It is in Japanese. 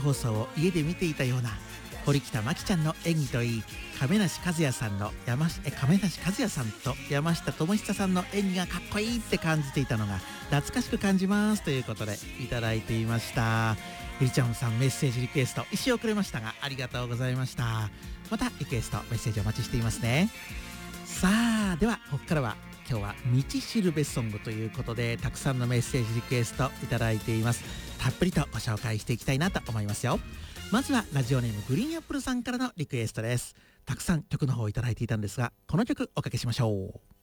放送を家で見ていたような、堀北真希ちゃんの演技といい、亀梨和也さんと山下智久さんの演技がかっこいいって感じていたのが懐かしく感じますということでいただいていました。ゆりちゃんさん、メッセージリクエスト一生遅れましたがありがとうございました。またリクエストメッセージお待ちしていますね。さあ、ではここからは今日は道しるべソングということで、たくさんのメッセージリクエストいただいています。たっぷりとご紹介していきたいなと思いますよ。まずはラジオネームグリーンアップルさんからのリクエストです。たくさん曲の方をいただいていたんですが、この曲おかけしましょう。